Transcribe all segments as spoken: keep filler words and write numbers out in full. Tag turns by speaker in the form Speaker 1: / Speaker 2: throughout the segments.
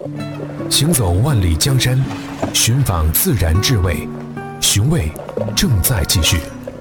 Speaker 1: 行走万里江山，寻访自然智慧，寻味正在继续。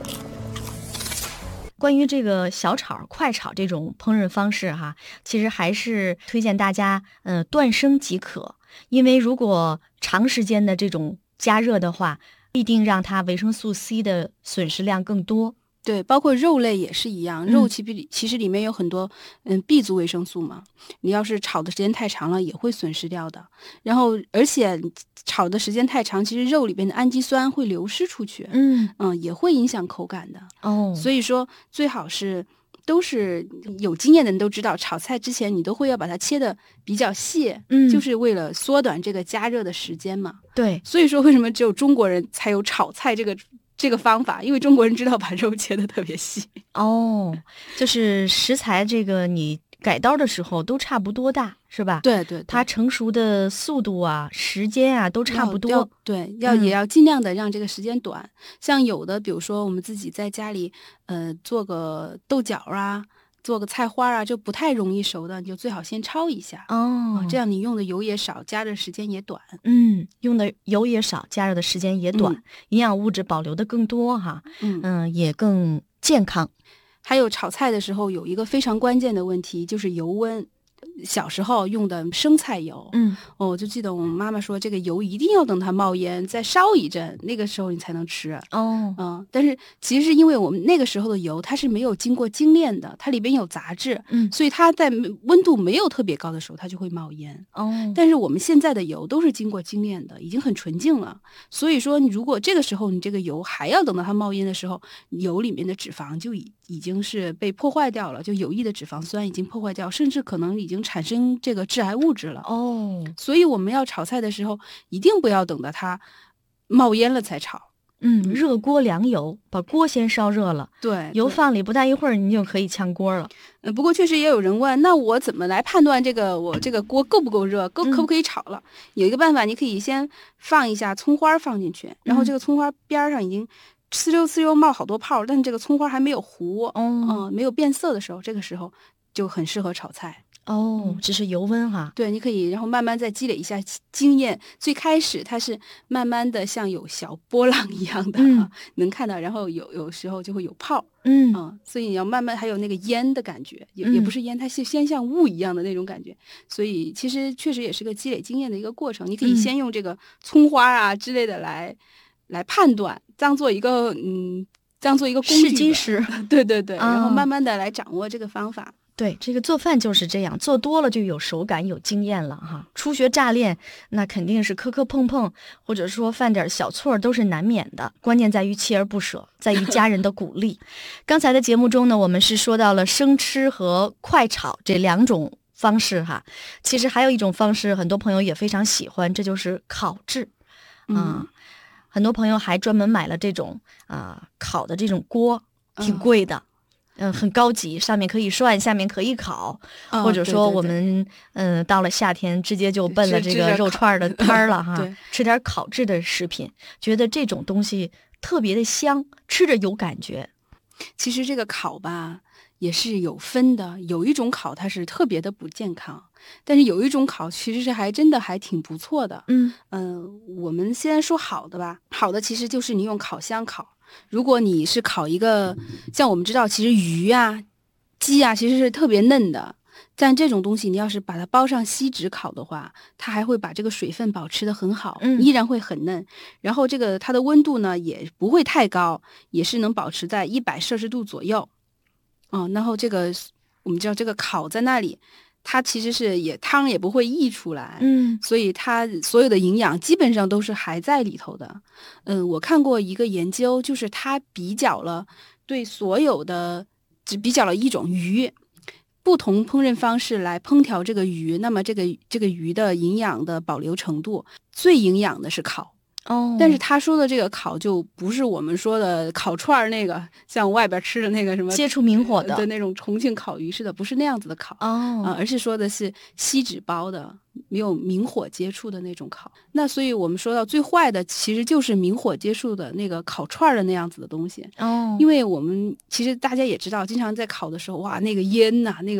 Speaker 2: 关于这个小炒、快炒这种烹饪方式哈，其实还是推荐大家呃断生即可，因为如果长时间的这种加热的话，必定让它维生素 C 的损失量更多。
Speaker 3: 对，包括肉类也是一样，肉其实其实里面有很多嗯 B 族维生素嘛，你要是炒的时间太长了，也会损失掉的。然后而且炒的时间太长，其实肉里边的氨基酸会流失出去，
Speaker 2: 嗯
Speaker 3: 嗯，也会影响口感的。
Speaker 2: 哦，
Speaker 3: 所以说最好是都是有经验的人都知道，炒菜之前你都会要把它切的比较细，
Speaker 2: 嗯
Speaker 3: 就是为了缩短这个加热的时间嘛。
Speaker 2: 对，
Speaker 3: 所以说为什么只有中国人才有炒菜这个这个方法？因为中国人知道把肉切的特别细。
Speaker 2: 哦，就是食材这个你改刀的时候都差不多大，是吧？
Speaker 3: 对对对，
Speaker 2: 它成熟的速度啊、时间啊都差不多。
Speaker 3: 要要对，要、
Speaker 2: 嗯
Speaker 3: 也要尽量的让这个时间短。像有的，比如说我们自己在家里，呃，做个豆角啊，做个菜花啊，就不太容易熟的，你就最好先焯一下。
Speaker 2: 哦，
Speaker 3: 这样你用的油也少，加热时间也短。
Speaker 2: 嗯，用的油也少，加热的时间也短，
Speaker 3: 嗯
Speaker 2: 营养物质保留的更多哈，
Speaker 3: 嗯
Speaker 2: 嗯，也更健康。
Speaker 3: 还有炒菜的时候有一个非常关键的问题，就是油温。小时候用的生菜油，
Speaker 2: 嗯，
Speaker 3: 哦，我就记得我妈妈说，这个油一定要等它冒烟，再烧一阵，那个时候你才能吃。
Speaker 2: 哦，
Speaker 3: 嗯，但是其实是因为我们那个时候的油它是没有经过精炼的，它里边有杂质，
Speaker 2: 嗯，
Speaker 3: 所以它在温度没有特别高的时候它就会冒烟。
Speaker 2: 哦，
Speaker 3: 但是我们现在的油都是经过精炼的，已经很纯净了。所以说，如果这个时候你这个油还要等到它冒烟的时候，油里面的脂肪就已已经是被破坏掉了，就有益的脂肪酸已经破坏掉，甚至可能已经产生这个致癌物质了。
Speaker 2: 哦，
Speaker 3: 所以我们要炒菜的时候，一定不要等到它冒烟了才炒。
Speaker 2: 嗯，热锅凉油，把锅先烧热了，
Speaker 3: 对，
Speaker 2: 油
Speaker 3: 对
Speaker 2: 放里不大一会儿，你就可以炝锅了。
Speaker 3: 呃，不过确实也有人问，那我怎么来判断这个我这个锅够不够热，够可不可以炒了？有一个办法，你可以先放一下葱花放进去，然后这个葱花边上已经呲溜呲溜冒好多泡，但这个葱花还没有糊，嗯、
Speaker 2: 哦
Speaker 3: 没有变色的时候，这个时候就很适合炒菜。
Speaker 2: 哦，这是油温哈。
Speaker 3: 对，你可以，然后慢慢再积累一下经验。最开始它是慢慢的像有小波浪一样的，
Speaker 2: 嗯
Speaker 3: 啊、能看到，然后有有时候就会有泡，
Speaker 2: 嗯
Speaker 3: 嗯，所以你要慢慢还有那个烟的感觉，也、
Speaker 2: 嗯
Speaker 3: 也不是烟，它是先像雾一样的那种感觉。所以其实确实也是个积累经验的一个过程。你可以
Speaker 2: 嗯
Speaker 3: 先用这个葱花啊之类的来来判断，当做一个嗯，当做一个工具
Speaker 2: 试金
Speaker 3: 吧。
Speaker 2: 石。
Speaker 3: 对对对，然后
Speaker 2: 啊
Speaker 3: 慢慢的来掌握这个方法。
Speaker 2: 对，这个做饭就是这样，做多了就有手感、有经验了哈。初学乍练，那肯定是磕磕碰碰，或者说犯点小错都是难免的。关键在于锲而不舍，在于家人的鼓励。刚才的节目中呢，我们是说到了生吃和快炒这两种方式哈。其实还有一种方式，很多朋友也非常喜欢，这就是烤制啊。
Speaker 3: 嗯
Speaker 2: 很多朋友还专门买了这种啊烤的这种锅，挺贵的。嗯，很高级，上面可以涮，下面可以烤，
Speaker 3: 哦
Speaker 2: 或者说
Speaker 3: 对对对
Speaker 2: 我们嗯、呃到了夏天直接就奔了这个
Speaker 3: 吃吃点烤
Speaker 2: 肉串儿的摊儿了哈
Speaker 3: 对，
Speaker 2: 吃点烤制的食品，觉得这种东西特别的香，吃着有感觉。
Speaker 3: 其实这个烤吧也是有分的，有一种烤它是特别的不健康，但是有一种烤其实是还真的还挺不错的。
Speaker 2: 嗯
Speaker 3: 嗯、我们先说好的吧，好的其实就是你用烤箱烤。如果你是烤一个，像我们知道，其实鱼啊、鸡啊，其实是特别嫩的。但这种东西，你要是把它包上锡纸烤的话，它还会把这个水分保持的很好，
Speaker 2: 嗯
Speaker 3: 依然会很嫩。然后这个它的温度呢也不会太高，也是能保持在一百摄氏度左右。哦，然后这个我们知道这个烤在那里，它其实是也汤也不会溢出来，
Speaker 2: 嗯
Speaker 3: 所以它所有的营养基本上都是还在里头的。嗯，我看过一个研究，就是它比较了对所有的，只比较了一种鱼。不同烹饪方式来烹调这个鱼，那么这个这个鱼的营养的保留程度，最营养的是烤。
Speaker 2: 哦，
Speaker 3: 但是他说的这个烤就不是我们说的烤串儿那个，像外边吃的那个什么
Speaker 2: 接触明火的
Speaker 3: 的那种重庆烤鱼似的，不是那样子的烤。
Speaker 2: 哦、
Speaker 3: 啊，而是说的是锡纸包的，没有明火接触的那种烤。那所以我们说到最坏的，其实就是明火接触的那个烤串儿的那样子的东西。
Speaker 2: 哦，
Speaker 3: 因为我们其实大家也知道，经常在烤的时候，哇，那个烟呐、那个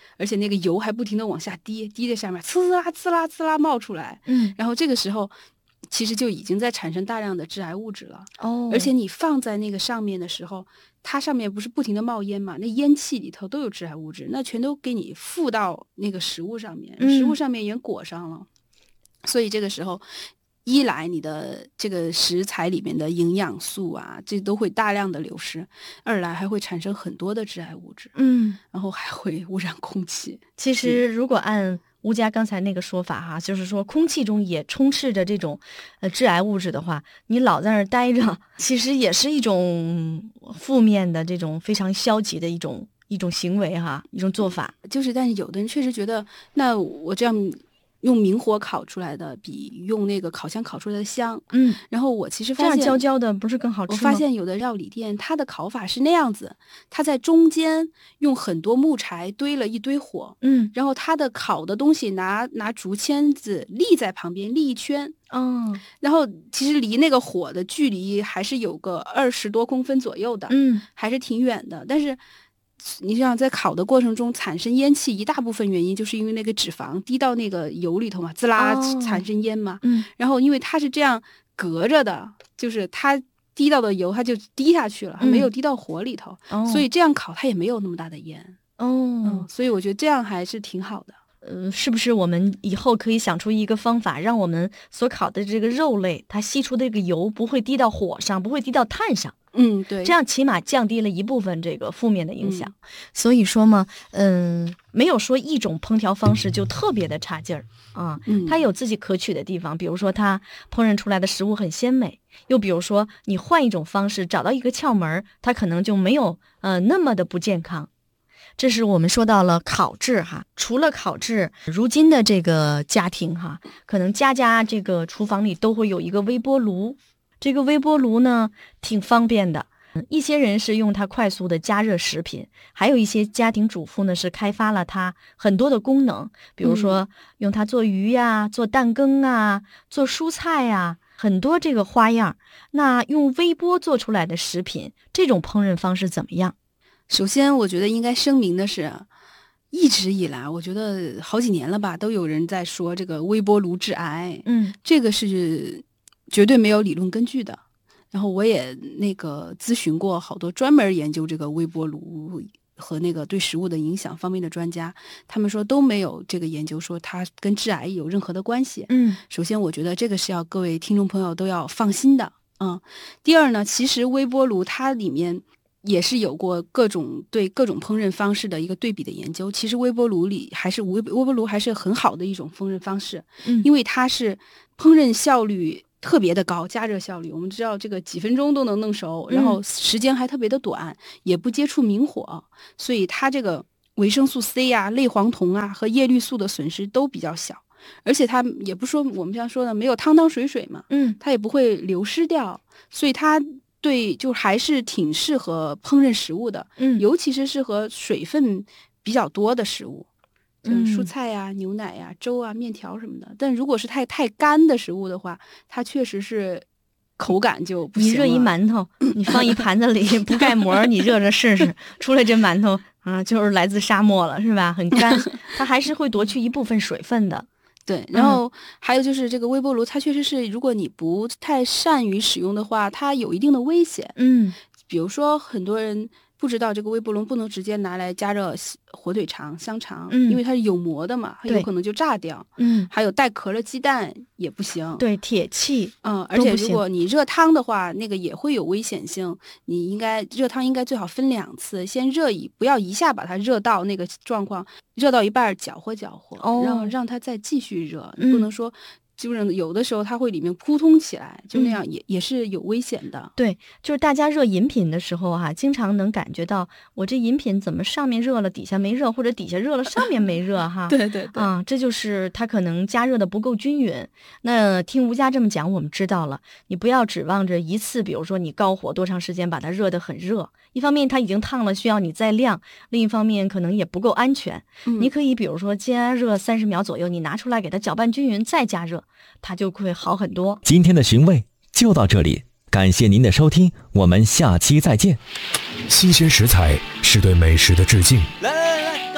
Speaker 3: 而且那个油还不停的往下滴，滴在上面，呲啦呲啦呲啦冒出来。
Speaker 2: 嗯，
Speaker 3: 然后这个时候其实就已经在产生大量的致癌物质了。
Speaker 2: 哦，
Speaker 3: 而且你放在那个上面的时候，它上面不是不停的冒烟嘛？那烟气里头都有致癌物质，那全都给你附到那个食物上面，
Speaker 2: 嗯
Speaker 3: 食物上面也裹上了。所以这个时候，一来你的这个食材里面的营养素啊，这都会大量的流失；二来还会产生很多的致癌物质，
Speaker 2: 嗯，
Speaker 3: 然后还会污染空气。
Speaker 2: 其实如果按吴佳刚才那个说法哈，就是说空气中也充斥着这种呃致癌物质的话，你老在那儿待着，其实也是一种负面的这种非常消极的一种一种行为哈，一种做法。
Speaker 3: 就是，但是有的人确实觉得，那我这样用明火烤出来的比用那个烤箱烤出来的香。
Speaker 2: 嗯，
Speaker 3: 然后我其实
Speaker 2: 这样
Speaker 3: 发现
Speaker 2: 焦焦的不是更好吃吗？
Speaker 3: 我发现有的料理店它的烤法是那样子，它在中间用很多木柴堆了一堆火，
Speaker 2: 嗯，
Speaker 3: 然后它的烤的东西拿拿竹签子立在旁边立一圈，
Speaker 2: 哦，
Speaker 3: 然后其实离那个火的距离还是有个二十多公分左右的，
Speaker 2: 嗯，
Speaker 3: 还是挺远的，但是。你想在烤的过程中产生烟气，一大部分原因就是因为那个脂肪滴到那个油里头嘛，滋啦产生烟嘛。
Speaker 2: 嗯，
Speaker 3: 然后因为它是这样隔着的，就是它滴到的油它就滴下去了，它没有滴到火里头，
Speaker 2: 哦，
Speaker 3: 所以这样烤它也没有那么大的烟。
Speaker 2: 哦，
Speaker 3: 嗯，所以我觉得这样还是挺好的。
Speaker 2: 呃，是不是我们以后可以想出一个方法，让我们所烤的这个肉类，它吸出的这个油不会滴到火上，不会滴到炭上？
Speaker 3: 嗯，对，
Speaker 2: 这样起码降低了一部分这个负面的影响。嗯、所以说嘛，嗯，没有说一种烹调方式就特别的差劲儿啊，
Speaker 3: 嗯，
Speaker 2: 它有自己可取的地方，比如说它烹饪出来的食物很鲜美，又比如说你换一种方式找到一个窍门，它可能就没有呃那么的不健康。这是我们说到了烤制哈，除了烤制，如今的这个家庭哈，可能家家这个厨房里都会有一个微波炉。这个微波炉呢，挺方便的。一些人是用它快速的加热食品，还有一些家庭主妇呢是开发了它很多的功能，比如说用它做鱼呀、做蛋羹啊、做蔬菜呀，很多这个花样。那用微波做出来的食品，这种烹饪方式怎么样？
Speaker 3: 首先，我觉得应该声明的是，一直以来，我觉得好几年了吧，都有人在说这个微波炉致癌。
Speaker 2: 嗯，
Speaker 3: 这个是绝对没有理论根据的。然后我也那个咨询过好多专门研究这个微波炉和那个对食物的影响方面的专家，他们说都没有这个研究说它跟致癌有任何的关系。
Speaker 2: 嗯，
Speaker 3: 首先我觉得这个是要各位听众朋友都要放心的。嗯，第二呢，其实微波炉它里面也是有过各种对各种烹饪方式的一个对比的研究。其实微波炉里还是微微波炉还是很好的一种烹饪方式，
Speaker 2: 嗯，
Speaker 3: 因为它是烹饪效率特别的高，加热效率我们知道这个几分钟都能弄熟，然后时间还特别的短，也不接触明火，所以它这个维生素 C 啊、类黄酮啊和叶绿素的损失都比较小，而且它也不说我们像说的没有汤汤水水嘛，
Speaker 2: 嗯，
Speaker 3: 它也不会流失掉，所以它对就还是挺适合烹饪食物的，
Speaker 2: 嗯，
Speaker 3: 尤其是适合水分比较多的食物。像蔬菜呀、啊、牛奶呀、啊、粥啊、面条什么的，但如果是太太干的食物的话，它确实是口感就不行了。
Speaker 2: 你热一馒头，你放一盘子里不盖膜，你热着试试，出来这馒头啊，就是来自沙漠了，是吧？很干，它还是会夺去一部分水分的。
Speaker 3: 对，然后还有就是这个微波炉，它确实是，如果你不太善于使用的话，它有一定的危险。
Speaker 2: 嗯，
Speaker 3: 比如说很多人不知道这个微波炉不能直接拿来加热火腿肠、香肠，
Speaker 2: 嗯，
Speaker 3: 因为它是有膜的嘛，它有可能就炸掉。
Speaker 2: 嗯，
Speaker 3: 还有带壳的鸡蛋也不行。
Speaker 2: 对，铁器，
Speaker 3: 嗯，而且如果你热汤的话，那个也会有危险性。你应该热汤应该最好分两次，先热一，不要一下把它热到那个状况，热到一半搅和搅和，
Speaker 2: 哦，
Speaker 3: 然后让它再继续热，
Speaker 2: 嗯，
Speaker 3: 不能说。基本上有的时候它会里面扑通起来，就那样也、嗯、也是有危险的。
Speaker 2: 对，就是大家热饮品的时候哈、啊，经常能感觉到我这饮品怎么上面热了底下没热，或者底下热了上面没热哈。
Speaker 3: 对对对，
Speaker 2: 啊，这就是它可能加热的不够均匀。那听吴佳这么讲，我们知道了，你不要指望着一次，比如说你高火多长时间把它热得很热，一方面它已经烫了，需要你再晾；另一方面可能也不够安全。
Speaker 3: 嗯、
Speaker 2: 你可以比如说加热三十秒左右，你拿出来给它搅拌均匀，再加热。它就会好很多。
Speaker 4: 今天的寻味就到这里，感谢您的收听，我们下期再见。
Speaker 1: 新鲜食材是对美食的致敬。
Speaker 5: 来来来来，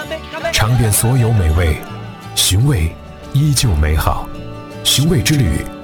Speaker 1: 尝遍所有美味，寻味依旧美好。寻味之旅，